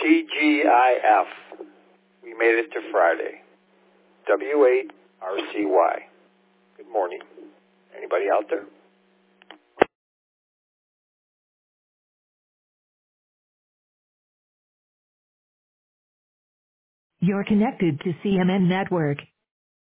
TGIF. We made it to Friday. W8RCY. Good morning. Anybody out there? You're connected to CMN Network.